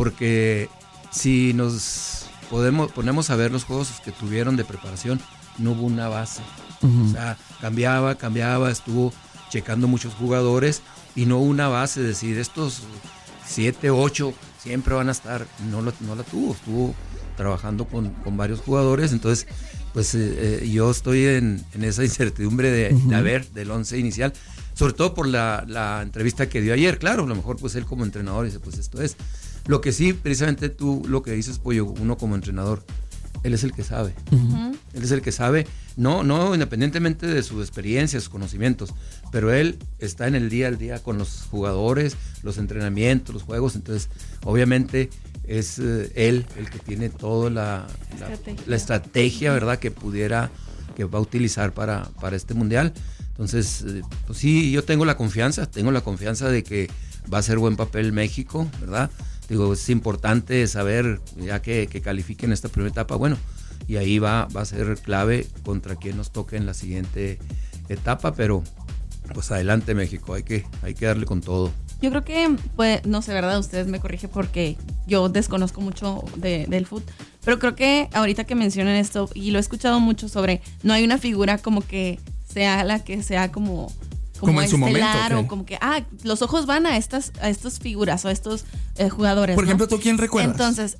porque si nos ponemos a ver los juegos que tuvieron de preparación, no hubo una base. O sea, cambiaba, estuvo checando muchos jugadores y no hubo una base, es decir, estos 7, 8 siempre van a estar, no la tuvo, estuvo trabajando con varios jugadores, entonces pues yo estoy en esa incertidumbre de ver del 11 inicial, sobre todo por la entrevista que dio ayer. Claro, a lo mejor pues él como entrenador dice, pues esto es. Lo que sí, precisamente tú lo que dices, Pollo, uno como entrenador, él es el que sabe. Él es el que sabe, no independientemente de su experiencia, sus conocimientos, pero él está en el día al día con los jugadores, los entrenamientos, los juegos, entonces obviamente es él el que tiene toda la estrategia, ¿verdad? Que va a utilizar para este mundial. Entonces, pues sí, yo tengo la confianza de que va a ser buen papel México, ¿verdad? Digo, es importante saber, ya que califiquen esta primera etapa, bueno, y ahí va a ser clave contra quien nos toque en la siguiente etapa, pero pues adelante México, hay que darle con todo. Yo creo que, pues, no sé, ¿verdad? Ustedes me corrigen porque yo desconozco mucho del fútbol, pero creo que ahorita que mencionan esto, y lo he escuchado mucho sobre, no hay una figura como que sea la que sea como en su momento, o como que los ojos van a estas figuras o a estos jugadores. Por ejemplo, ¿no? ¿tú quién recuerdas? Entonces,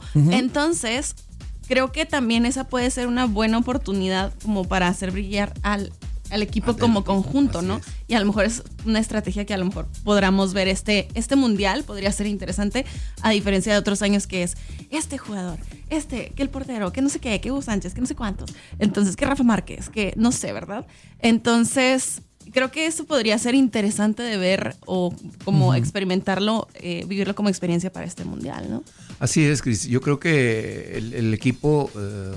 Entonces, creo que también esa puede ser una buena oportunidad como para hacer brillar al equipo como conjunto, ¿no? Y a lo mejor es una estrategia que a lo mejor podamos ver este mundial, podría ser interesante, a diferencia de otros años que es este jugador, que el portero, que no sé qué, que Hugo Sánchez, que no sé cuántos, entonces que Rafa Márquez, que no sé, ¿verdad? Entonces, creo que eso podría ser interesante de ver o como experimentarlo, vivirlo como experiencia para este mundial, ¿no? Así es, Cris. Yo creo que el equipo,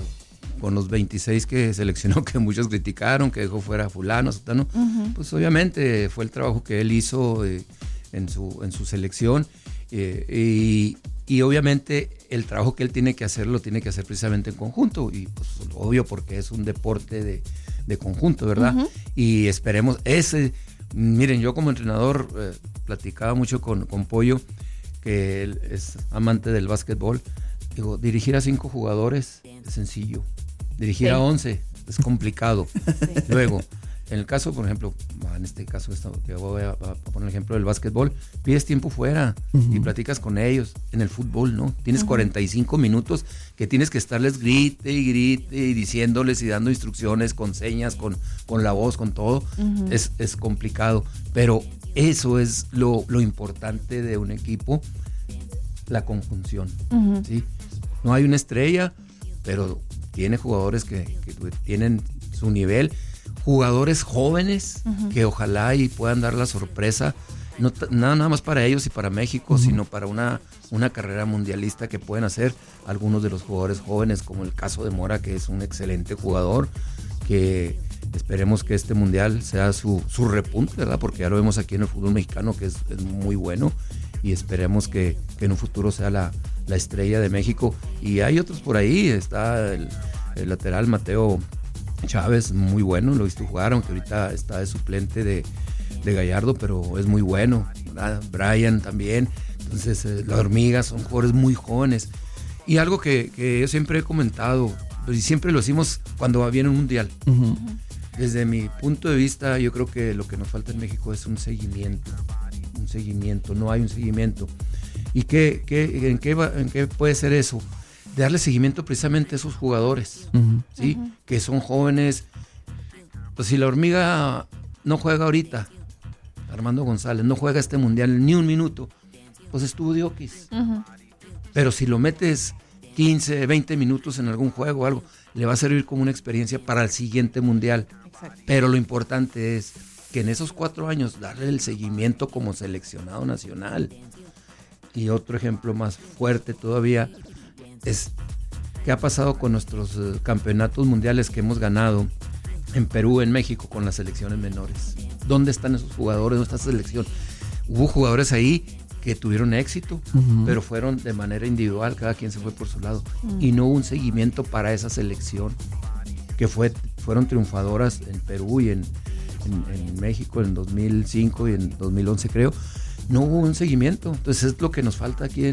con los 26 que seleccionó, que muchos criticaron, que dejó fuera a fulano, sotano, pues obviamente fue el trabajo que él hizo en su selección, y obviamente el trabajo que él tiene que hacer lo tiene que hacer precisamente en conjunto, y pues obvio porque es un deporte de conjunto, ¿verdad? Y esperemos miren, yo como entrenador platicaba mucho con Pollo, que él es amante del básquetbol. Digo, dirigir a 5 jugadores es sencillo, dirigir a 11 es complicado. Luego, en el caso, por ejemplo, en este caso que voy a poner el ejemplo del básquetbol, pides tiempo fuera y platicas con ellos. En el fútbol, ¿no? Tienes 45 minutos que tienes que estarles grite y diciéndoles y dando instrucciones con señas, con la voz, con todo. Es complicado, pero eso es lo importante de un equipo, la conjunción, ¿sí? No hay una estrella, pero tiene jugadores que tienen su nivel, jugadores jóvenes que ojalá y puedan dar la sorpresa, nada más para ellos y para México, sino para una carrera mundialista que pueden hacer algunos de los jugadores jóvenes, como el caso de Mora, que es un excelente jugador, que esperemos que este mundial sea su repunte, ¿verdad? Porque ya lo vemos aquí en el fútbol mexicano, que es muy bueno, y esperemos que en un futuro sea la estrella de México. Y hay otros por ahí, está el lateral Mateo Chávez, muy bueno, lo he visto jugar, aunque ahorita está de suplente de Gallardo, pero es muy bueno, ¿verdad? Brian también. Entonces las hormigas son jugadores muy jóvenes, y algo que yo siempre he comentado, y siempre lo decimos cuando viene un mundial. Desde mi punto de vista, yo creo que lo que nos falta en México es un seguimiento, no hay un seguimiento. ¿Y en qué puede ser eso? Darle seguimiento precisamente a esos jugadores, ¿sí? Que son jóvenes. Pues si la hormiga no juega ahorita, Armando González no juega este mundial ni un minuto, pues estuvo de oquis. Pero si lo metes 15, 20 minutos en algún juego o algo, le va a servir como una experiencia para el siguiente mundial. Exacto. Pero lo importante es que en esos 4 años darle el seguimiento como seleccionado nacional. Y otro ejemplo más fuerte todavía es qué ha pasado con nuestros campeonatos mundiales que hemos ganado en Perú, en México, con las selecciones menores. ¿Dónde están esos jugadores? ¿Dónde está esa selección? Hubo jugadores ahí que tuvieron éxito, pero fueron de manera individual, cada quien se fue por su lado, y no hubo un seguimiento para esa selección que fueron triunfadoras en Perú y en México en 2005 y en 2011, creo. No hubo un seguimiento. Entonces es lo que nos falta aquí